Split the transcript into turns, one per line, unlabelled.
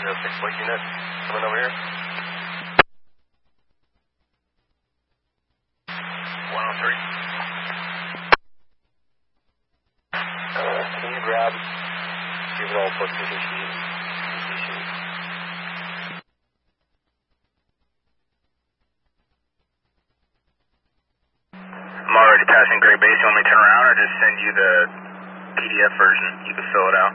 6 Lake unit coming over here. 103. Can you grab juvenile post-vision sheet?
I'm already passing Great Base. You want me to turn around or just send you the PDF version? You can fill it out.